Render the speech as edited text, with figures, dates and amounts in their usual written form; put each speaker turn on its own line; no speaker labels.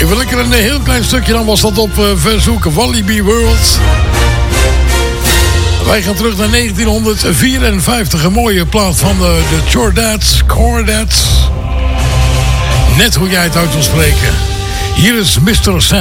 Even lekker een heel klein stukje, dan was dat op verzoek Walibi World. Wij gaan terug naar 1954. Een mooie plaat van de Chordates. Net hoe jij het uit wil spreken. Hier is Mr. Sam.